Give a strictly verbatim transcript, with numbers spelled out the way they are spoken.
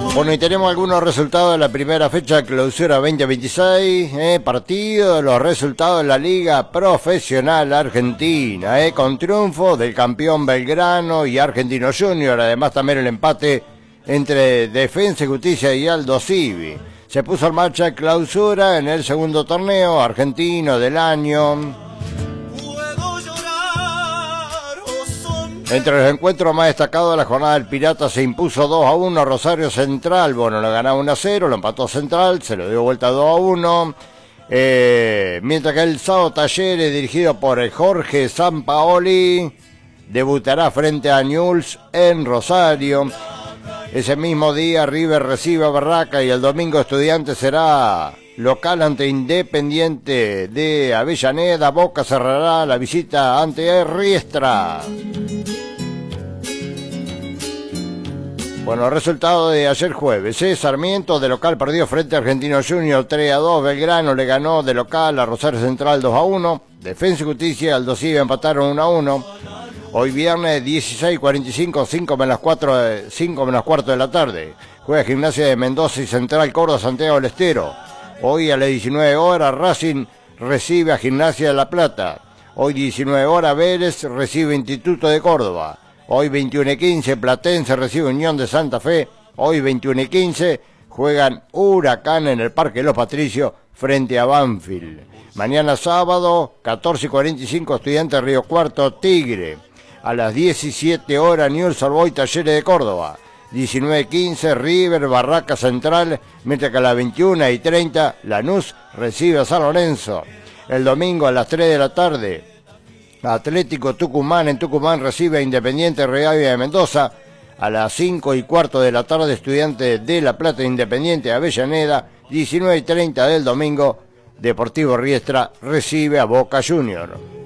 Bueno, y tenemos algunos resultados de la primera fecha de clausura veinte veintiséis, eh, partido, los resultados de la Liga Profesional Argentina, eh, con triunfo del campeón Belgrano y Argentino Junior, además también el empate entre Defensa y Justicia y Aldo Civi. Se puso en marcha clausura en el segundo torneo argentino del año. Entre los encuentros más destacados de la jornada, el Pirata se impuso dos a uno a Rosario Central. Bueno, lo ganaba uno a cero, lo empató Central, se lo dio vuelta dos a uno. Eh, mientras que el sábado Talleres, dirigido por el Jorge Sampaoli, debutará frente a Newell's en Rosario. Ese mismo día River recibe a Barraca y el domingo Estudiantes será local ante Independiente de Avellaneda. Boca cerrará la visita ante Riestra. Bueno, resultado de ayer jueves. ¿eh? Sarmiento de local perdió frente a Argentino Junior tres a dos. Belgrano le ganó de local a Rosario Central dos a uno. Defensa y Justicia y Aldo Civi empataron uno a uno. Hoy viernes dieciséis cuarenta y cinco, cinco menos cuatro, cinco menos cuarto de la tarde. Juega Gimnasia de Mendoza y Central Córdoba Santiago del Estero. Hoy a las diecinueve horas Racing recibe a Gimnasia de La Plata. Hoy diecinueve horas Vélez recibe Instituto de Córdoba. Hoy veintiuno y quince Platense recibe Unión de Santa Fe. Hoy veintiuno y quince juegan Huracán en el Parque Los Patricios frente a Banfield. Mañana sábado catorce y cuarenta y cinco Estudiantes Río Cuarto Tigre. A las diecisiete horas Newell's Old Boys Talleres de Córdoba. diecinueve quince River Barraca Central, mientras que a las veintiuna y treinta Lanús recibe a San Lorenzo. El domingo a las tres de la tarde Atlético Tucumán en Tucumán recibe a Independiente Rivadavia de Mendoza. A las cinco y cuarto de la tarde Estudiantes de La Plata Independiente de Avellaneda. diecinueve y treinta del domingo Deportivo Riestra recibe a Boca Junior.